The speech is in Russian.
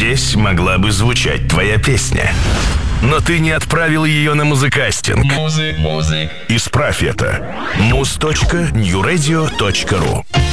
Здесь могла бы звучать твоя песня. Но ты не отправил ее на музыкастинг. Исправь это. muz.newradio.ru